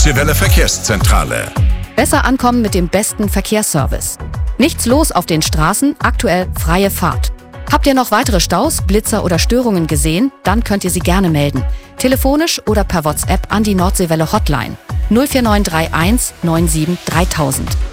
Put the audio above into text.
Nordseewelle Verkehrszentrale. Besser ankommen mit dem besten Verkehrsservice. Nichts los auf den Straßen, aktuell freie Fahrt. Habt ihr noch weitere Staus, Blitzer oder Störungen gesehen? Dann könnt ihr sie gerne melden. Telefonisch oder per WhatsApp an die Nordseewelle Hotline 04931 97 3000.